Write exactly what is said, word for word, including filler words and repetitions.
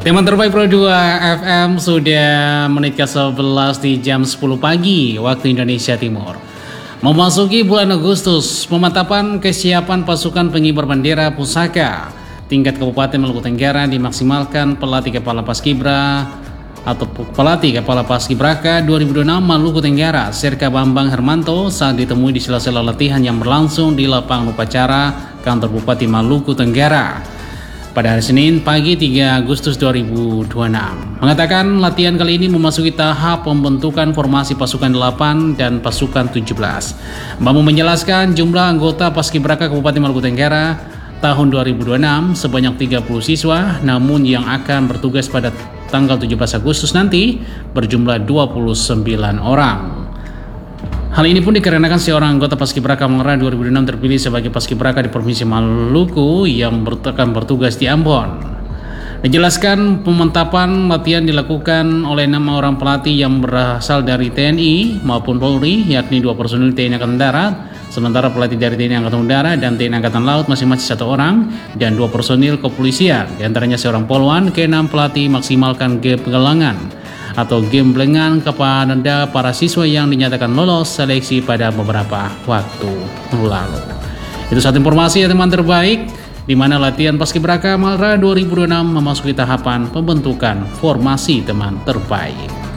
Teman terbaik Pro dua F M sudah menit ke sebelas di jam sepuluh pagi waktu Indonesia Timur. Memasuki bulan Agustus, pemantapan kesiapan pasukan pengibar bendera pusaka tingkat Kabupaten Maluku Tenggara dimaksimalkan pelatih kepala Paskibra atau pelatih kepala Paskibraka dua ribu dua puluh enam Maluku Tenggara, Serka Bambang Hermanto, saat ditemui di sela-sela latihan yang berlangsung di lapangan upacara kantor Bupati Maluku Tenggara pada hari Senin pagi tiga Agustus dua ribu dua puluh enam. Mengatakan latihan kali ini memasuki tahap pembentukan formasi pasukan delapan dan pasukan tujuh belas. Mampu menjelaskan jumlah anggota Paskibraka Kabupaten Maluku Tenggara tahun dua ribu dua puluh enam sebanyak tiga puluh siswa, namun yang akan bertugas pada tanggal tujuh belas Agustus nanti berjumlah dua puluh sembilan orang. Hal ini pun dikarenakan seorang anggota Paskibraka Mangara dua ribu dua puluh enam terpilih sebagai Paskibraka di Provinsi Maluku yang akan bertugas di Ambon. Dijelaskan pemantapan latihan dilakukan oleh enam orang pelatih yang berasal dari T N I maupun Polri, yakni dua personil T N I Angkatan Darat, sementara pelatih dari T N I Angkatan Udara dan T N I Angkatan Laut masing-masing satu orang, dan dua personil kepolisian, diantaranya seorang polwan. Keenam pelatih maksimalkan game penggalangan atau game blengan kepada para siswa yang dinyatakan lolos seleksi pada beberapa waktu lalu. Itu satu informasi ya teman terbaik, di mana latihan Paskibraka Mangara dua ribu dua puluh enam memasuki tahapan pembentukan formasi teman terbaik.